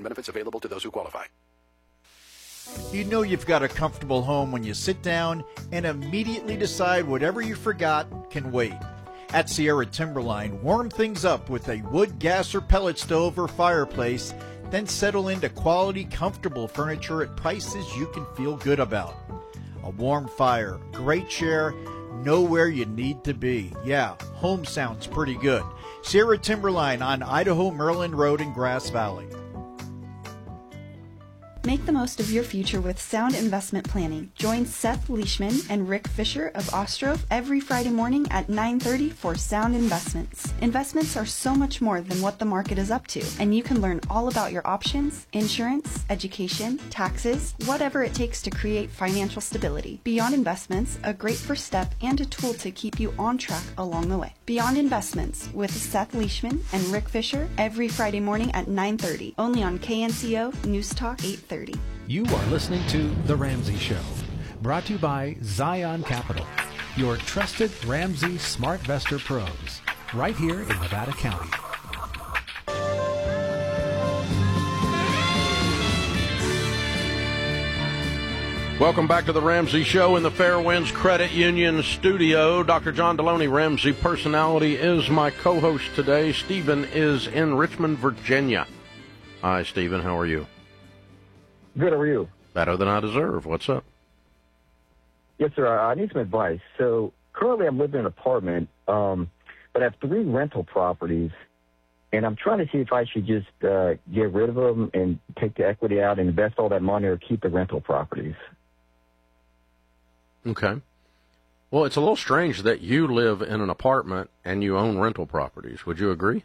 Benefits available to those who qualify. You know you've got a comfortable home when you sit down and immediately decide whatever you forgot can wait. At Sierra Timberline, warm things up with a wood, gas, or pellet stove or fireplace, then settle into quality, comfortable furniture at prices you can feel good about. A warm fire, great chair, know where you need to be. Yeah, home sounds pretty good. Sierra Timberline on Idaho-Maryland Road in Grass Valley. Make the most of your future with sound investment planning. Join Seth Leishman and Rick Fisher of Ostrov every Friday morning at 9:30 for Sound Investments. Investments are so much more than what the market is up to, and you can learn all about your options, insurance, education, taxes, whatever it takes to create financial stability. Beyond Investments, a great first step and a tool to keep you on track along the way. Beyond Investments with Seth Leishman and Rick Fisher every Friday morning at 9:30, only on KNCO News Talk 830. You are listening to The Ramsey Show, brought to you by Zion Capital, your trusted Ramsey SmartVestor pros, right here in Nevada County. Welcome back to The Ramsey Show in the Fairwinds Credit Union studio. Dr. John Deloney, Ramsey Personality, is my co-host today. Stephen is in Richmond, Virginia. Hi, Stephen. How are you? Good, how are you? Better than I deserve. What's up? Yes, sir. I need some advice. So currently I'm living in an apartment, but I have 3 rental properties, and I'm trying to see if I should just get rid of them and take the equity out and invest all that money or keep the rental properties. Okay. Well, it's a little strange that you live in an apartment and you own rental properties. Would you agree?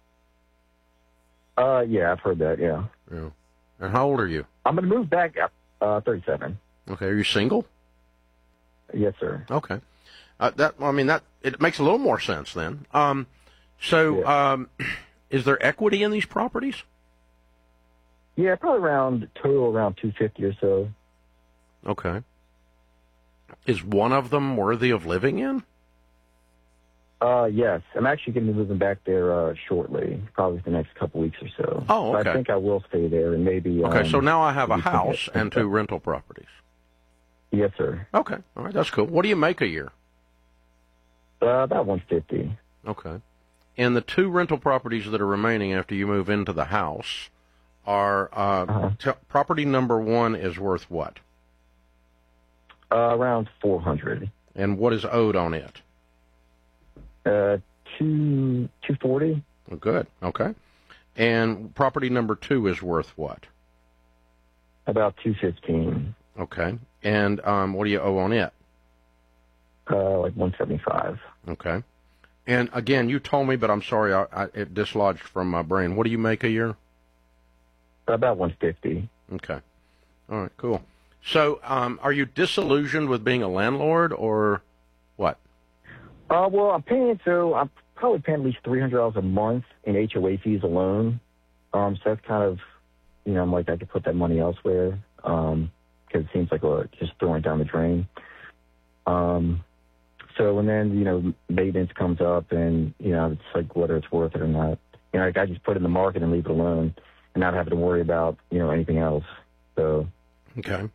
Yeah, I've heard that, yeah. Yeah. And how old are you? I'm going to move back at 37. Okay. Are you single? Yes, sir. Okay. It makes a little more sense then. Is there equity in these properties? Yeah, probably around 250 or so. Okay. Is one of them worthy of living in? Yes. I'm actually going to be moving back there shortly, probably the next couple weeks or so. Oh, okay. So I think I will stay there and maybe... Okay, so now I have a house and 2 rental properties. Yes, sir. Okay. All right, that's cool. What do you make a year? About 150. Okay. And the 2 rental properties that are remaining after you move into the house are... property number 1 is worth what? Around 400. And what is owed on it? 240. Oh, good. Okay. And property number 2 is worth what? About 215. Okay. And what do you owe on it? Like 175. Okay. And again, you told me, but I'm sorry, it dislodged from my brain. What do you make a year? About 150. Okay. All right. Cool. So, are you disillusioned with being a landlord, or what? Well, I'm probably paying at least $300 a month in HOA fees alone. So that's kind of, I'm like, I could put that money elsewhere, because it seems like just throwing it down the drain. So, and then, maintenance comes up, and, it's like whether it's worth it or not. Like I just put it in the market and leave it alone and not having to worry about, anything else. So. Okay.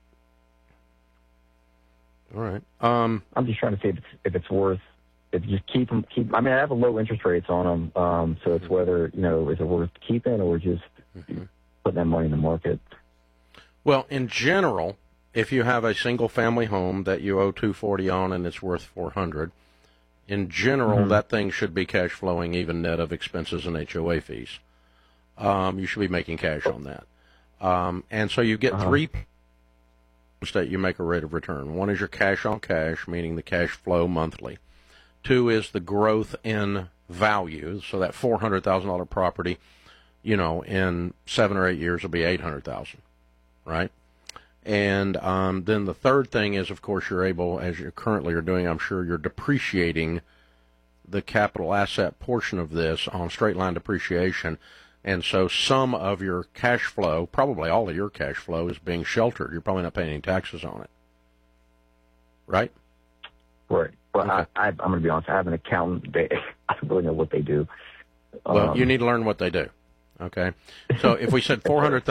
All right. I'm just trying to see if it's worth. If you just keep. I mean, I have a low interest rates on them, so it's whether is it worth keeping or just putting that money in the market. Well, in general, if you have a single-family home that you owe $240 on and it's worth $400, in general, that thing should be cash flowing, even net of expenses and HOA fees. You should be making cash on that, and so you get 3. That you make a rate of return. 1 is your cash on cash, meaning the cash flow monthly. 2 is the growth in value. So that $400,000 property, in 7 or 8 years will be $800,000, right? And then the third thing is, of course, you're able, as you currently are doing, I'm sure you're depreciating the capital asset portion of this on straight line depreciation. And so some of your cash flow, probably all of your cash flow, is being sheltered. You're probably not paying any taxes on it. Right? Right. Well, Okay. I'm going to be honest. I have an accountant. I don't really know what they do. Well, you need to learn what they do. Okay? So if we said $400,000